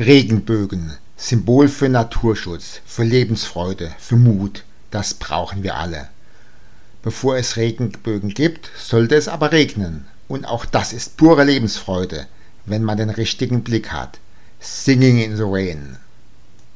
Regenbögen, Symbol für Naturschutz, für Lebensfreude, für Mut, das brauchen wir alle. Bevor es Regenbögen gibt, sollte es aber regnen. Und auch das ist pure Lebensfreude, wenn man den richtigen Blick hat. Singing in the Rain.